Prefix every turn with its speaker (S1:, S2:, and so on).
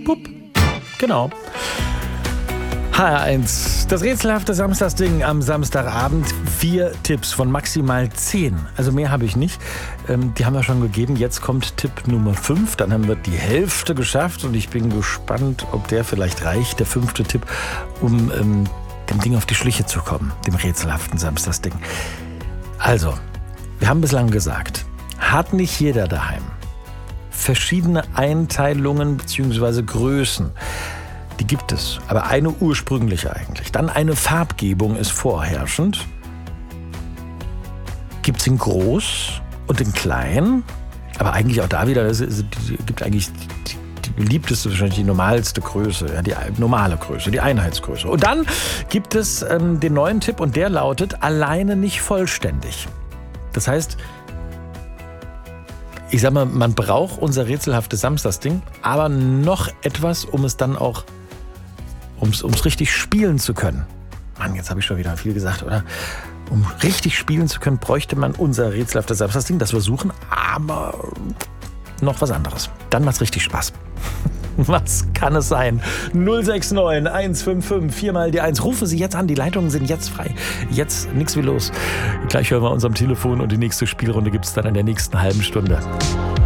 S1: Pup. Genau. HR1, das rätselhafte Samstagsding am Samstagabend. 4 Tipps von maximal 10. Also mehr habe ich nicht. Die haben wir schon gegeben. Jetzt kommt Tipp Nummer 5. Dann haben wir die Hälfte geschafft. Und ich bin gespannt, ob der vielleicht reicht. Der 5. Tipp, um dem Ding auf die Schliche zu kommen. Dem rätselhaften Samstagsding. Also, wir haben bislang gesagt, hat nicht jeder daheim verschiedene Einteilungen bzw. Größen. Die gibt es, aber eine ursprüngliche eigentlich. Dann eine Farbgebung ist vorherrschend. Gibt es in groß und in klein, aber eigentlich auch da wieder, es gibt eigentlich die beliebteste, wahrscheinlich die normalste Größe, ja, die normale Größe, die Einheitsgröße. Und dann gibt es den neuen Tipp und der lautet, alleine nicht vollständig. Das heißt, ich sag mal, man braucht unser rätselhaftes Samstagsding, aber noch etwas, um es dann auch um's richtig spielen zu können. Mann, jetzt habe ich schon wieder viel gesagt, oder? Um richtig spielen zu können, bräuchte man unser rätselhaftes Samstagsding, das wir suchen, aber noch was anderes. Dann macht's richtig Spaß. Was kann es sein? 069 155 4 mal die 1. Rufen Sie jetzt an, die Leitungen sind jetzt frei. Jetzt nichts wie los. Gleich hören wir uns am Telefon und die nächste Spielrunde gibt's dann in der nächsten halben Stunde.